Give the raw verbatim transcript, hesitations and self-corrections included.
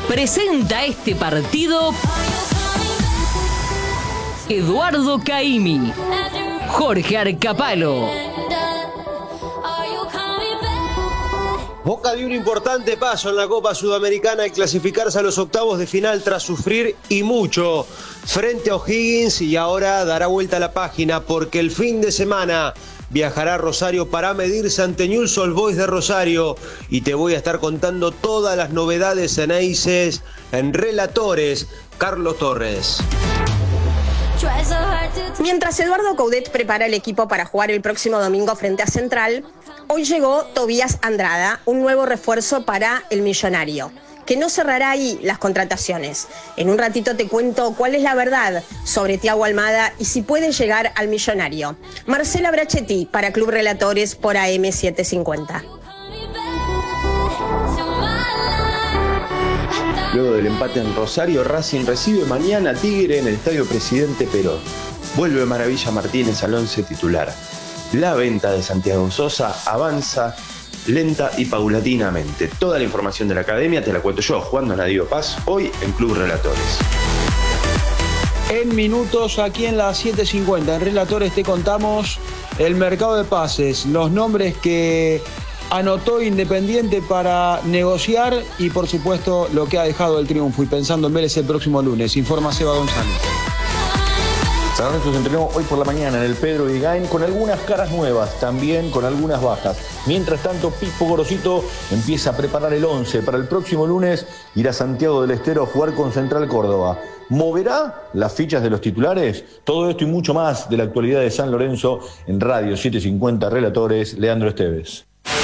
Presenta este partido Eduardo Caimi, Jorge Arcapalo. Boca dio un importante paso en la Copa Sudamericana al clasificarse a los octavos de final tras sufrir y mucho frente a O'Higgins, y ahora dará vuelta a la página porque el fin de semana viajará a Rosario para medirse ante Newell's Old Boys de Rosario, y te voy a estar contando todas las novedades en Aces, en Relatores, Carlos Torres. Mientras Eduardo Coudet prepara el equipo para jugar el próximo domingo frente a Central, hoy llegó Tobías Andrada, un nuevo refuerzo para el Millonario, que no cerrará ahí las contrataciones. En un ratito te cuento cuál es la verdad sobre Thiago Almada y si puede llegar al Millonario. Marcela Brachetti para Club Relatores por A M setecientos cincuenta. Luego del empate en Rosario, Racing recibe mañana a Tigre en el Estadio Presidente Perón. Vuelve Maravilla Martínez al once titular. La venta de Santiago Sosa avanza lenta y paulatinamente. Toda la información de la academia te la cuento yo, Juan Donadío Paz, hoy en Club Relatores. En minutos, aquí en las siete cincuenta, en Relatores te contamos el mercado de pases, los nombres que anotó Independiente para negociar y, por supuesto, lo que ha dejado el triunfo y pensando en Vélez el próximo lunes. Informa Seba González. San Lorenzo se entrenó hoy por la mañana en el Pedro Vigain con algunas caras nuevas, también con algunas bajas. Mientras tanto, Pipo Gorosito empieza a preparar el once para el próximo lunes ir a Santiago del Estero a jugar con Central Córdoba. ¿Moverá las fichas de los titulares? Todo esto y mucho más de la actualidad de San Lorenzo en Radio setecientos cincuenta Relatores, Leandro Esteves.